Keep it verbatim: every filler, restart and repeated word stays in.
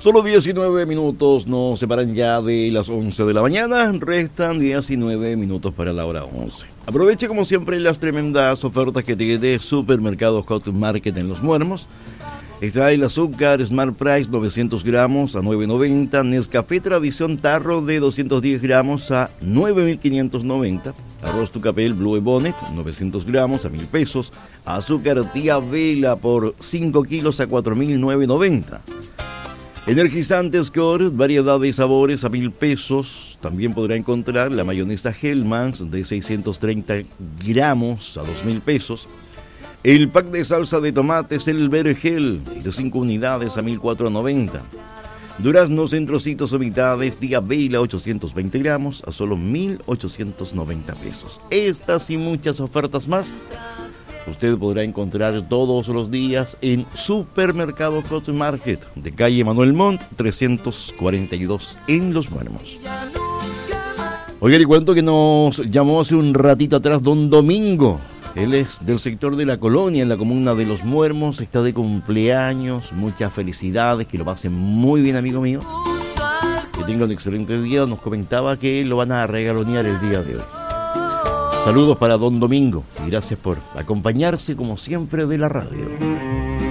Solo diecinueve minutos nos separan ya de las once de la mañana, restan diecinueve minutos para la hora once. Aproveche como siempre las tremendas ofertas que tiene Supermercado Hot Market en Los Muermos. Está el azúcar Smart Price novecientos gramos a nueve noventa, Nescafé Tradición Tarro de doscientos diez gramos a nueve mil quinientos noventa, arroz Tucapel Blue Bonnet novecientos gramos a mil pesos, azúcar Tía Vela por cinco kilos a cuatro mil novecientos noventa. Energizantes Score, variedad de sabores a mil pesos. También podrá encontrar la mayonesa Hellmann's de seiscientos treinta gramos a dos mil pesos. El pack de salsa de tomates El Vergel de cinco unidades a mil cuatrocientos noventa. Duraznos en trocitos o mitades Tía Vela ochocientos veinte gramos a solo mil ochocientos noventa pesos. Estas y muchas ofertas más usted podrá encontrar todos los días en Supermercado Hot Market de calle Manuel Montt trescientos cuarenta y dos en Los Muermos. Oigan, y cuento que nos llamó hace un ratito atrás don Domingo. Él es del sector de la Colonia, en la comuna de Los Muermos, está de cumpleaños, muchas felicidades, que lo pasen muy bien, amigo mío. Que tenga un excelente día. Nos comentaba que lo van a regalonear el día de hoy. Saludos para don Domingo y gracias por acompañarse como siempre de la radio.